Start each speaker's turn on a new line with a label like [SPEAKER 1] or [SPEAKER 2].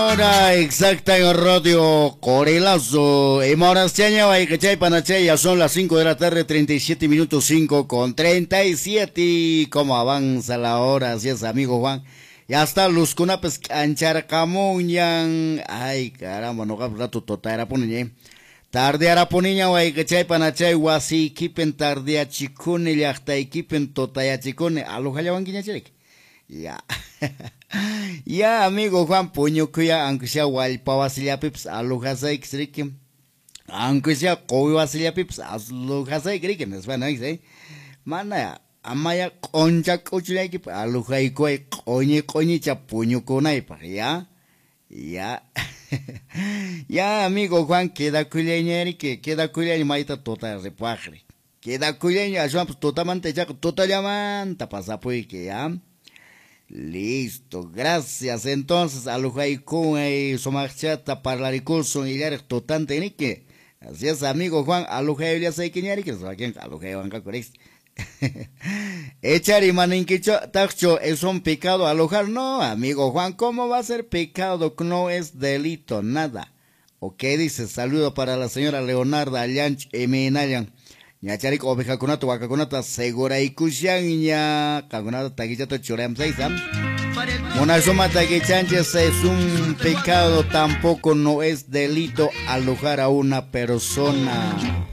[SPEAKER 1] hora exacta en Radio Corelazo. En horas ya son las 5 de la tarde, 37 minutos, 5 con 37. ¿Cómo avanza la hora? Así es, amigo Juan. Ya está luz con una pescanchar camuñan. Ay, caramba, no rato tota era poniñe. Tarde ara poniña guay que chay panachay wasi kipen tarde a chicune llakta y kipen tota ya chicune. Aloja ya banquiña chirek. Ya. Ya, amigo Juan Puño, cuya, aunque sea Walpa Basilia Pips, Alojasai Cricken, aunque sea Koy Basilia Pips, Alojasai Cricken, es bueno, ¿eh? Mana, Amaya Concha Cochulaki, Alojai Koy, Coñicha Puño Conaipa, ya, ya. Ya, amigo Juan, queda culeña, que queda culeña, maita tota repajre. Queda culeña, yo totalmente ya, total llamanta, pasa pues que ya. Listo, gracias. Entonces, alujaiku somachata parlaricuso y ya totante ni que. Así es, amigo Juan, alujai ya sé quién era que se quien alujai banca corex. Echar y maninquicho tacho es un pecado alojar, no, amigo Juan, ¿cómo va a ser pecado? No es delito, nada. ¿O qué dice? Saludo para la señora Leonarda Allanch Eminayan. Ñacharik oveja conato wakaconata segura y kushan cagonata taguichato chorem seisam. Monazoma taguichanches es un pecado, tampoco no es delito alojar a una persona.